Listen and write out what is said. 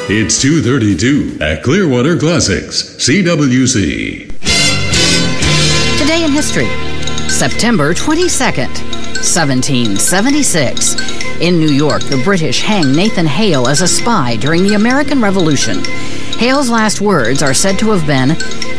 It's 2:32 at Clearwater Classics, CWC. Today in history, September 22nd, 1776. In New York, the British hang Nathan Hale as a spy during the American Revolution. Hale's last words are said to have been,